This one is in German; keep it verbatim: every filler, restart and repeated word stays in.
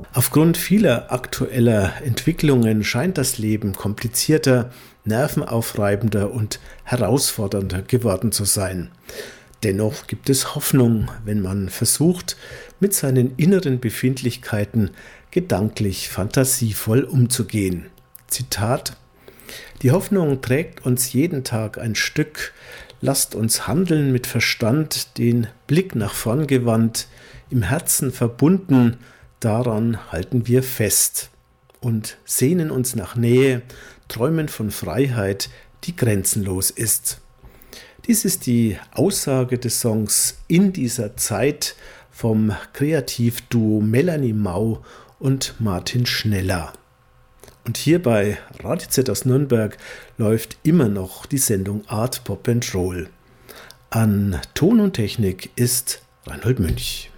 Aufgrund vieler aktueller Entwicklungen scheint das Leben komplizierter, nervenaufreibender und herausfordernder geworden zu sein. Dennoch gibt es Hoffnung, wenn man versucht, mit seinen inneren Befindlichkeiten gedanklich fantasievoll umzugehen. Zitat: Die Hoffnung trägt uns jeden Tag ein Stück. Lasst uns handeln mit Verstand, den Blick nach vorn gewandt, im Herzen verbunden, daran halten wir fest und sehnen uns nach Nähe, träumen von Freiheit, die grenzenlos ist. Dies ist die Aussage des Songs In dieser Zeit vom Kreativduo Melanie Mau und Martin Schneller. Und hier bei Radio Z aus Nürnberg läuft immer noch die Sendung Art Pop and Roll. An Ton und Technik ist Reinhold Münch.